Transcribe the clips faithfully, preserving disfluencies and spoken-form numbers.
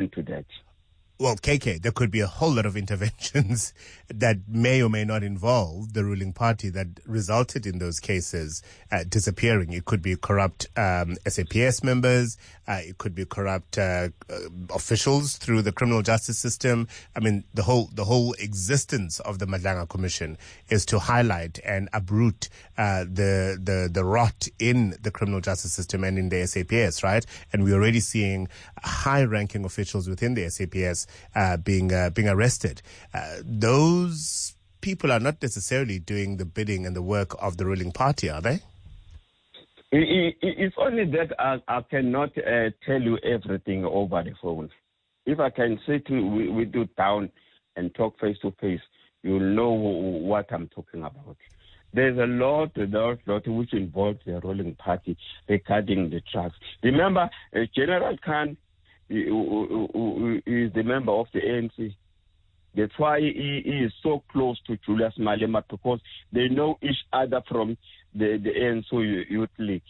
respond to that. Well, K K, there could be a whole lot of interventions that may or may not involve the ruling party that resulted in those cases uh, disappearing. It could be corrupt um, S A P S members. Uh, it could be corrupt uh, uh, officials through the criminal justice system. I mean, the whole the whole existence of the Madlanga Commission is to highlight and uproot uh, the the the rot in the criminal justice system and in the S A P S, right? And we're already seeing high-ranking officials within the S A P S Uh, being uh, being arrested. Uh, those people are not necessarily doing the bidding and the work of the ruling party, are they? It's only that I, I cannot uh, tell you everything over the phone. If I can sit with, with you down and talk face to face, you'll know what I'm talking about. There's a lot, a lot, lot which involves the ruling party regarding the drugs. Remember, uh, General Khan who is the member of the A N C. That's why he, he is so close to Julius Malema, because they know each other from the, the A N C Youth League.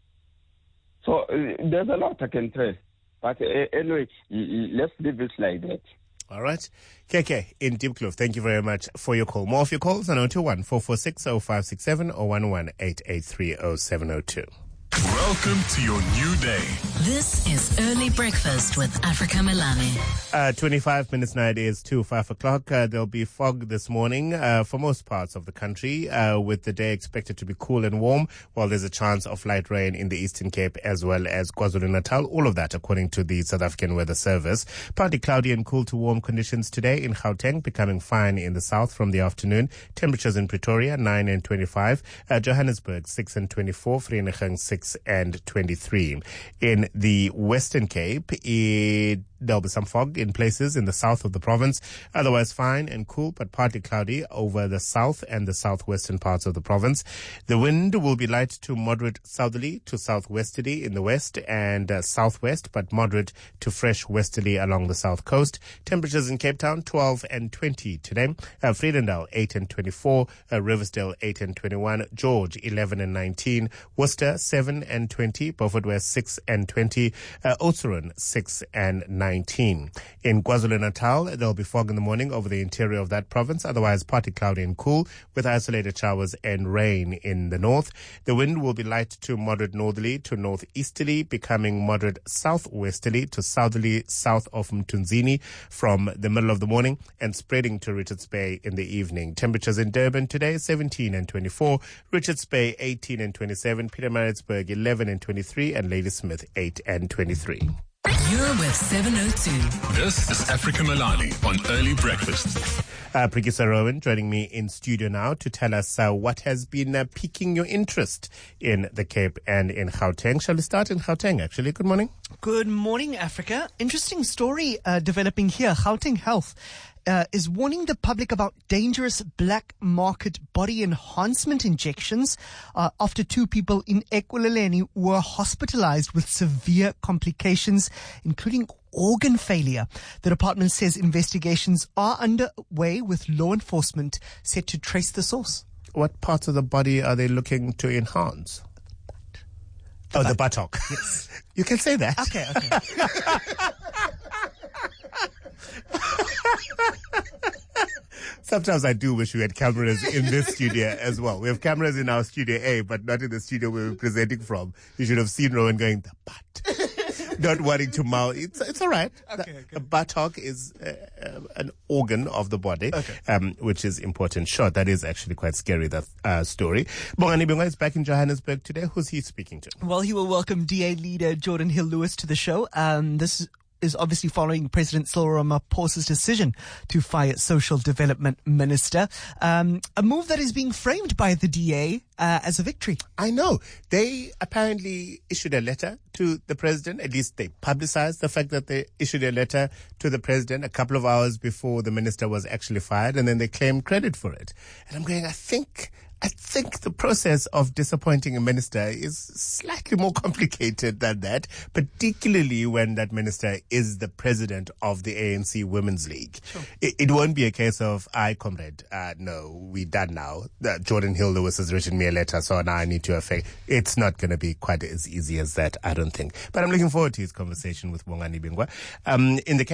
So uh, there's a lot I can tell. But uh, anyway, let's leave it like that. All right. K K in Diepkloof, thank you very much for your call. More of your calls on zero two one, four four six, zero five six seven or one one eight eight three zero seven zero two. Welcome to your new day. This is Early Breakfast with Africa Melane. Uh, twenty-five minutes now it is to five o'clock. Uh, there'll be fog this morning uh, for most parts of the country, uh, with the day expected to be cool and warm, while there's a chance of light rain in the Eastern Cape as well as KwaZulu-Natal. All of that according to the South African Weather Service. Partly cloudy and cool to warm conditions today in Gauteng, becoming fine in the south from the afternoon. Temperatures in Pretoria, nine and twenty-five. Uh, Johannesburg, six and twenty-four. Vereeniging, six and twenty-three. In the Western Cape, it, there'll be some fog in places in the south of the province. Otherwise fine and cool, but partly cloudy over the south and the southwestern parts of the province. The wind will be light to moderate southerly to southwesterly in the west and uh, southwest, but moderate to fresh westerly along the south coast. Temperatures in Cape Town, twelve and twenty today. Uh, Vredendal, eight and twenty-four. Uh, Riversdale, eight and twenty-one. George, eleven and nineteen. Worcester, seven and twenty. Beaufort West, six and twenty. Uh, Oudtshoorn, six and nineteen. In KwaZulu-Natal, there'll be fog in the morning over the interior of that province. Otherwise, partly cloudy and cool with isolated showers and rain in the north. The wind will be light to moderate northerly to northeasterly, becoming moderate southwesterly to southerly south of Mtunzini from the middle of the morning and spreading to Richards Bay in the evening. Temperatures in Durban today, seventeen and twenty-four. Richards Bay, eighteen and twenty-seven. Pietermaritzburg, eleven and twenty-three. And Ladysmith, eight and twenty-three. You're with seven oh two. This is Africa Melane on Early Breakfast. Uh, Prikisa Rowan joining me in studio now to tell us uh, what has been uh, piquing your interest in the Cape and in Gauteng. Shall we start in Gauteng, actually? Good morning. Good morning, Africa. Interesting story uh, developing here. Gauteng Health Uh, is warning the public about dangerous black market body enhancement injections uh, after two people in Ekurhuleni were hospitalized with severe complications, including organ failure. The department says investigations are underway with law enforcement set to trace the source. What parts of the body are they looking to enhance? The oh, butt. the buttock. Yes. You can say that. Okay, okay. Sometimes I do wish we had cameras in this studio as well. We have cameras in our studio A, but not in the studio we were presenting from. You should have seen Rowan going, the butt. Not wanting to mouth. It's, it's all right. Okay, the, okay. the buttock is uh, uh, an organ of the body, okay. um, which is important. Sure, that is actually quite scary, that uh, story. Bongani Bingwa is back in Johannesburg today. Who's he speaking to? Well, he will welcome D A leader Jordan Hill-Lewis to the show. Um, this is is obviously following President Cyril Ramaphosa's decision to fire Social Development Minister. Um, a move that is being framed by the D A uh, as a victory. I know. They apparently issued a letter to the president. At least they publicized the fact that they issued a letter to the president a couple of hours before the minister was actually fired, and then they claimed credit for it. And I'm going, I think... I think the process of disappointing a minister is slightly more complicated than that, particularly when that minister is the president of the A N C Women's League. Sure. It, it won't be a case of, I, comrade, uh, no, we're done now. Uh, Jordan Hill-Lewis has written me a letter, so now I need to affect. It's not going to be quite as easy as that, I don't think. But I'm looking forward to his conversation with Bongani Bingwa. Um, in the